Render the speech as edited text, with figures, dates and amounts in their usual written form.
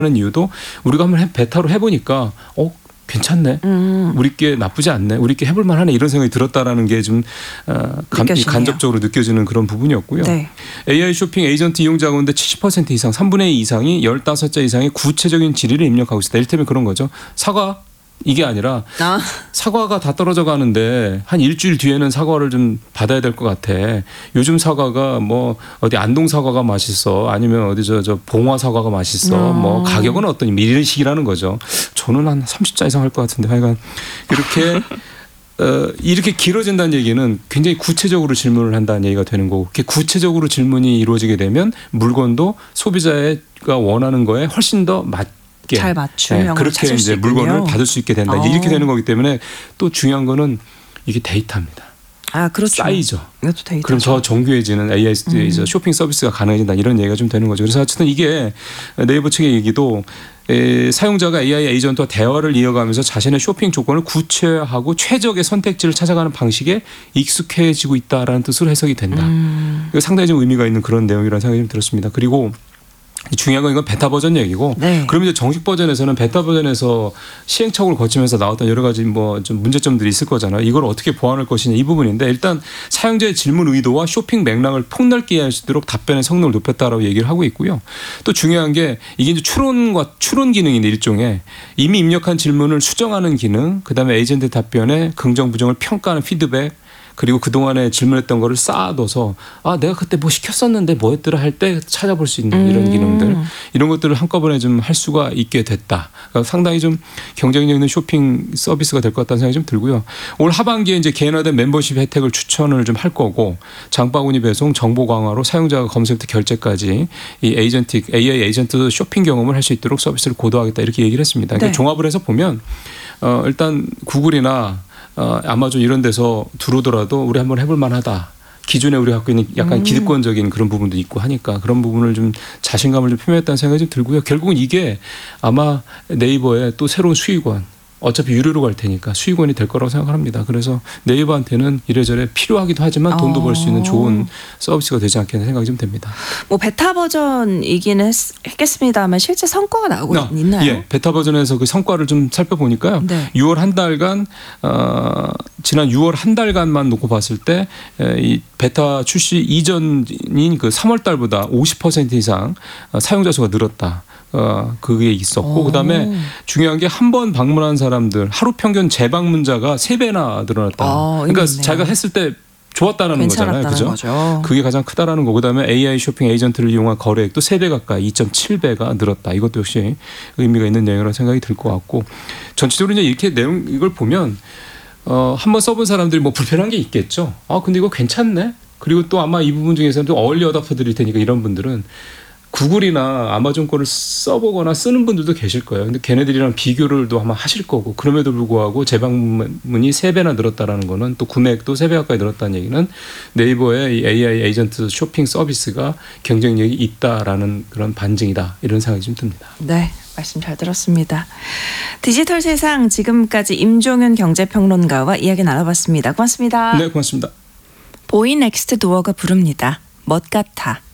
이유도 우리가 한번 베타로 해보니까 괜찮네. 우리께 나쁘지 않네. 우리께 해볼 만하네. 이런 생각이 들었다라는 게 좀 간접적으로 느껴지는 그런 부분이었고요. 네. AI 쇼핑 에이전트 이용자 가운데 70% 이상, 3분의 2 이상이 15자 이상의 구체적인 질의를 입력하고 있다. 이를테면 그런 거죠. 사과. 이게 아니라 사과가 다 떨어져 가는데 한 일주일 뒤에는 사과를 좀 받아야 될 것 같아. 요즘 사과가 뭐 어디 안동 사과가 맛있어. 아니면 어디 저 봉화 사과가 맛있어. 뭐 가격은 어떠니? 이런 식이라는 거죠. 저는 한 30자 이상 할 것 같은데 하여간 이렇게 길어진다는 얘기는 굉장히 구체적으로 질문을 한다는 얘기가 되는 거고 그렇게 구체적으로 질문이 이루어지게 되면 물건도 소비자가 원하는 거에 훨씬 더 잘 맞춤형으로 그렇게 찾을 수 이제 있군요. 물건을 받을 수 있게 된다. 이렇게 되는 거기 때문에 또 중요한 거는 이게 데이터입니다. 그렇죠. 쌓이죠. 이것도 데이터죠. 그럼 더 정교해지는 AI 쇼핑 서비스가 가능해진다. 이런 얘기가 좀 되는 거죠. 그래서 어쨌든 이게 네이버 측의 얘기도 사용자가 AI 에이전트와 대화를 이어가면서 자신의 쇼핑 조건을 구체화하고 최적의 선택지를 찾아가는 방식에 익숙해지고 있다라는 뜻으로 해석이 된다. 이거 상당히 좀 의미가 있는 그런 내용이라는 생각이 좀 들었습니다. 그리고 중요한 건 이건 베타 버전 얘기고, 네. 그럼 이제 정식 버전에서는 베타 버전에서 시행착오를 거치면서 나왔던 여러 가지 뭐 좀 문제점들이 있을 거잖아요. 이걸 어떻게 보완할 것이냐 이 부분인데 일단 사용자의 질문 의도와 쇼핑 맥락을 폭넓게 이해할 수 있도록 답변의 성능을 높였다라고 얘기를 하고 있고요. 또 중요한 게 이게 이제 추론 기능인데 일종의 이미 입력한 질문을 수정하는 기능, 그다음에 에이전트 답변의 긍정 부정을 평가하는 피드백. 그리고 그동안에 질문했던 거를 쌓아둬서 내가 그때 뭐 시켰었는데 뭐였더라 할 때 찾아볼 수 있는 이런 기능들 이런 것들을 한꺼번에 좀 할 수가 있게 됐다. 그러니까 상당히 좀 경쟁력 있는 쇼핑 서비스가 될 것 같다는 생각이 좀 들고요. 올 하반기에 이제 개인화된 멤버십 혜택을 추천을 좀 할 거고 장바구니 배송, 정보 강화로 사용자가 검색부터 결제까지 이 AI 에이전트 쇼핑 경험을 할 수 있도록 서비스를 고도하겠다 이렇게 얘기를 했습니다. 그러니까 네. 종합을 해서 보면 일단 구글이나 아마존 이런 데서 들어오더라도 우리 한번 해볼 만하다. 기존에 우리가 갖고 있는 약간 기득권적인 그런 부분도 있고 하니까 그런 부분을 좀 자신감을 좀 표명했다는 생각이 좀 들고요. 결국은 이게 아마 네이버의 또 새로운 수익원 어차피 유료로 갈 테니까 수익원이 될 거라고 생각합니다. 그래서 네이버한테는 이래저래 필요하기도 하지만 돈도 벌 수 있는 좋은 서비스가 되지 않겠나 생각이 좀 됩니다. 뭐 베타 버전이기는 했겠습니다만 실제 성과가 나오고 있나요? 예, 베타 버전에서 그 성과를 좀 살펴보니까요. 네. 6월 한 달간 지난 6월 한 달간만 놓고 봤을 때 이 베타 출시 이전인 그 3월 달보다 50% 이상 사용자 수가 늘었다. 그게 있었고 그다음에 중요한 게 한 번 방문한 사람들 하루 평균 재방문자가 3배나 늘어났다. 그러니까 자기가 했을 때 좋았다는 거잖아요. 그죠? 거죠. 그게 가장 크다라는 거. 그다음에 AI 쇼핑 에이전트를 이용한 거래액도 3배 가까이 2.7배가 늘었다. 이것도 역시 의미가 있는 내용이라고 생각이 들 것 같고 전체적으로 이제 이렇게 내용 이걸 보면 한번 써본 사람들이 뭐 불편한 게 있겠죠. 근데 이거 괜찮네. 그리고 또 아마 이 부분 중에서는 또 어얼리 어답터들일 테니까 이런 분들은 구글이나 아마존 거를 써보거나 쓰는 분들도 계실 거예요. 근데 걔네들이랑 비교를 아마 하실 거고 그럼에도 불구하고 재방문이 3배나 늘었다라는 거는 또 구매액도 3배 가까이 늘었다는 얘기는 네이버의 이 AI 에이전트 쇼핑 서비스가 경쟁력이 있다라는 그런 반증이다. 이런 생각이 좀 듭니다. 네. 말씀 잘 들었습니다. 디지털 세상 지금까지 임종윤 경제평론가와 이야기 나눠봤습니다. 고맙습니다. 네, 고맙습니다. 보이 넥스트 도어가 부릅니다. 멋 같아.